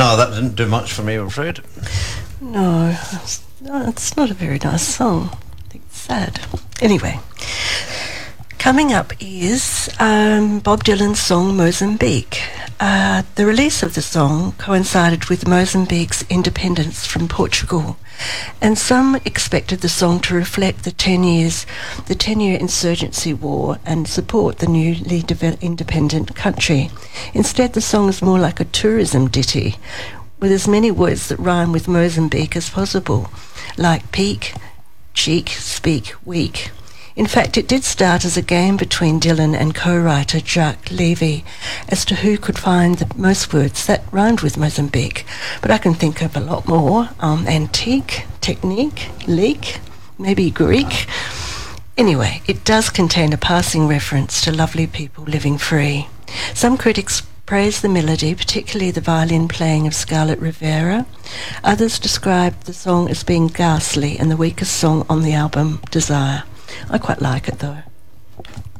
No, that didn't do much for me, I'm afraid. No, it's not a very nice song. I think it's sad. Anyway, coming up is Bob Dylan's song Mozambique. The release of the song coincided with Mozambique's independence from Portugal, and some expected the song to reflect the 10-year insurgency war and support the newly independent country. Instead, the song is more like a tourism ditty, with as many words that rhyme with Mozambique as possible, like peak, cheek, speak, weak. In fact, it did start as a game between Dylan and co-writer Jacques Levy as to who could find the most words that rhymed with Mozambique. But I can think of a lot more. Antique, technique, leak, maybe Greek. Anyway, it does contain a passing reference to lovely people living free. Some critics praise the melody, particularly the violin playing of Scarlett Rivera. Others describe the song as being ghastly and the weakest song on the album, Desire. I quite like it though.